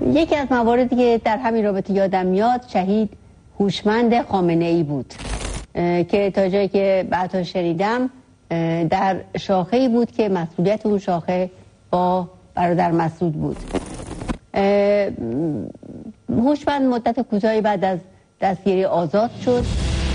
یکی از مواردی که در همین رابطه یادم میاد شهید هوشمند خامنه‌ای بود که تا جایی که بعدا شنیدم در شاخه‌ای بود که مسئولیت اون شاخه با برادر مسعود بود. هوشمند مدت کوتاهی بعد از دستگیری آزاد شد.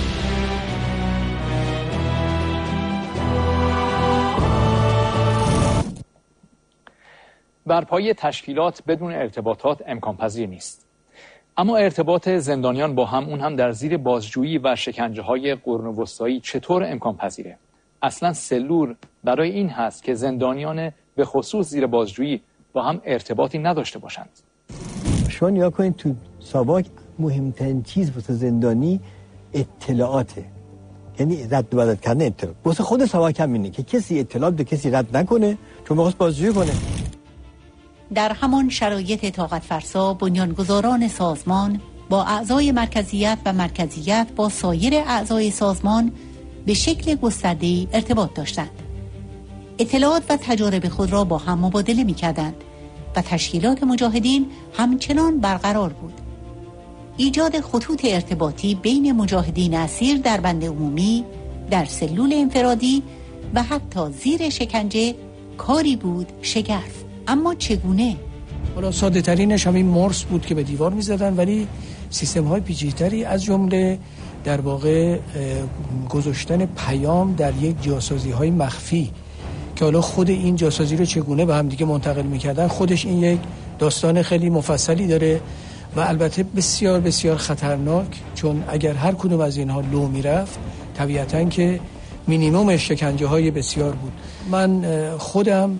برپایی تشکیلات بدون ارتباطات امکان پذیر نیست. اما ارتباط زندانیان با هم، اون هم در زیر بازجویی و شکنجه های قرون وسطایی، چطور امکان پذیره؟ اصلا سلول برای این هست که زندانیان به خصوص زیر بازجویی با هم ارتباطی نداشته باشند. شما نگاه کنید تو ساواک مهمترین چیز واسه زندانی اطلاعاته، یعنی رد و بدل کردن اطلاعات. واسه خود ساواک هم اینه که کسی اطلاعات به کسی رد نکنه چون می‌خواست بازجویی کنه. در همان شرایط طاقت فرسا بنیانگذاران سازمان با اعضای مرکزیت و مرکزیت با سایر اعضای سازمان به شکل گسترده‌ای ارتباط داشتند. اطلاعات و تجارب خود را با هم مبادله می‌کردند و تشکیلات مجاهدین همچنان برقرار بود. ایجاد خطوط ارتباطی بین مجاهدین اسیر در بند عمومی، در سلول انفرادی و حتی زیر شکنجه کاری بود شگرف. اما چگونه؟ حالا ساده ترینش همین مرس بود که به دیوار می زدن، ولی سیستم های پیچیده‌تری از جمله در واقع گذاشتن پیام در یک جاسازی های مخفی که حالا خود این جاسازی رو چگونه به هم دیگه منتقل می‌کردن، خودش این یک داستان خیلی مفصلی داره و البته بسیار بسیار خطرناک، چون اگر هر کدوم از اینها لو میرفت طبیعتاً که مینیمم شکنجه های بسیار بود. من خودم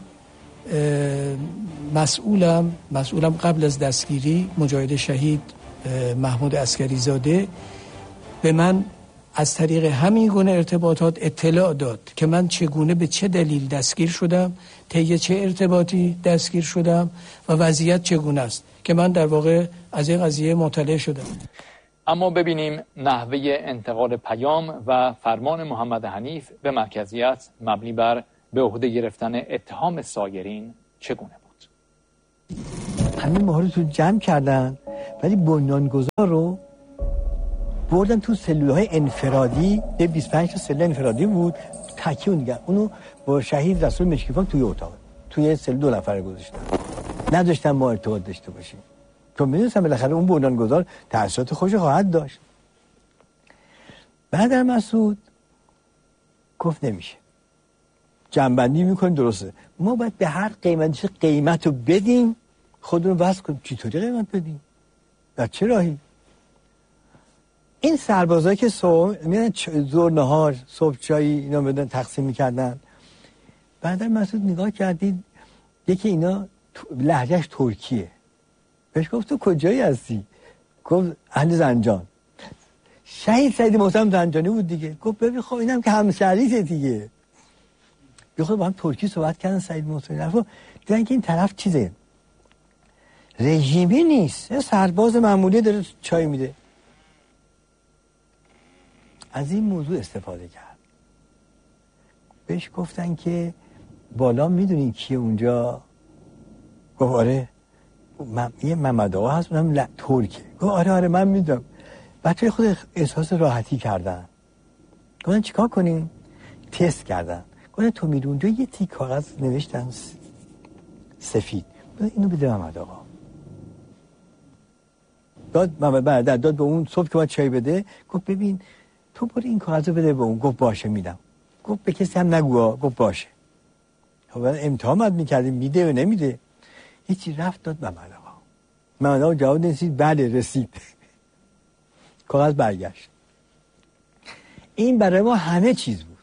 مسئولم قبل از دستگیری مجاهد شهید محمود عسکری زاده به من از طریق همین گونه ارتباطات اطلاع داد که من چگونه به چه دلیل دستگیر شدم، طی چه ارتباطی دستگیر شدم و وضعیت چگونه است، که من در واقع از این قضیه مطلع شدم. اما ببینیم نحوه انتقال پیام و فرمان محمد حنیف به مرکزیت مبنی بر به عهده گرفتن اتهام سایرین چگونه بود. همین ماها رو تو جمع کردن، ولی بنیانگذار رو بردن تو سلول‌های انفرادی. 25 تا سلول انفرادی بود، تکی اون دیگه اونو با شهید رسول مشکیفان توی اتاق، توی سلول 2 نفره گذاشتن، نداشتن ما ارتباط داشته باشیم، چون می‌دونستم بالاخره اون بنیانگذار تأثیرات خوش خواهد داشت. بعد مسعود گفت نمیشه، جنبندی میکنیم درسته، ما باید به هر قیمتی قیمت رو بدیم، خودمون واسه کنیم. چطوری قیمت بدیم؟ در چه راهی؟ این سربازایی که میرن ظهر نهار صبح چایی اینا بدن تقسیم میکردن، بعد مسعود نگاه کردید یکی اینا لهجهش ترکیه، بهش گفت تو کجایی هستی؟ گفت اهل زنجان. شهید سید محترم زنجانی بود دیگه. گفت ببین خب اینم که همشهریته دیگه. بخواد با هم ترکی صحبت کردن سید محترم، دیدن که این طرف چیزه رژیمی نیست، یه سرباز معمولی داره چای میده. از این موضوع استفاده کرد. بهش گفتن که بالا میدونین کیه اونجا؟ گفت آره یه محمد آقا هست اونم ترکه. گفت آره من میدونم. بچه خود احساس راحتی کردن. گفتن چیکار کنیم؟ تست کردن. گفتن تو میری اونجا یه تیک کاغذ نوشتن سفید، اینو بده محمد آقا. داد محمد برادر داد به اون صبح که ما چای بده، گفت ببین تو برو این کاغذو بده به اون. گفت باشه میدم. گفت به کسی هم نگو. گفت باشه. خب امتحان میکردیم میده و نمیده. هیچی، رفت داد محمد آقا. محمد آقا جواب نسید بله رسید. کاغذ برگشت. این برای ما همه چیز بود.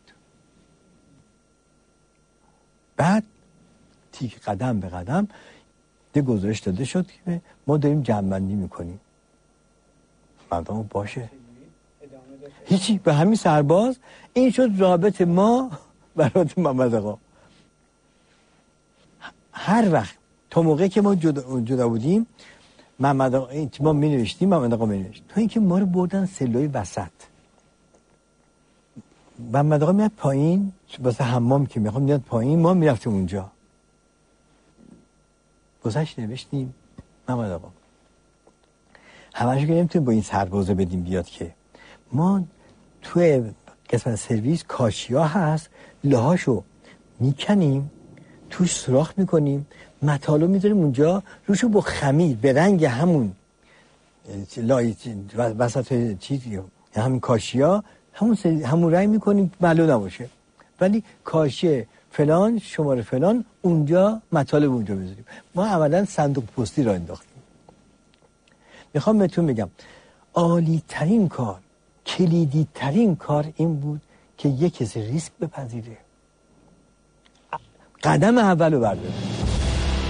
بعد تیک قدم به قدم ده گزارش داده شد که ما داریم جمع‌بندی میکنیم. مردم باشه. هیچی، به همین سرباز این شد رابط ما برات محمد آقا. هر وقت تا موقعی که ما جدا بودیم محمد آقا ما می نوشتیم، محمد آقا می نوشت. تو اینکه ما رو بردن سلوی وسط، محمد آقا میاد پایین واسه حمام که میخوام میاد پایین، ما میرفتیم اونجا. واسهش نوشتیم محمد آقا همش که نمیتونیم با این سربازه بدیم بیاد که ما توی قسمت سرویس کاشیا هست، لهاشو میکنیم، توش سوراخ میکنیم، متالو میذاریم اونجا، روشو با خمیر به رنگ همون وسط چیزی همین کاشیا همون رنگ میکنیم معلوم نباشه، ولی کاشی فلان شماره فلان اونجا مطالب اونجا بذاریم. ما عملا صندوق پستی را انداختیم. میخوام بهتون بگم عالی ترین کار، کلیدی ترین کار این بود که یک کسی ریسک بپذیره، قدم اولو برداره.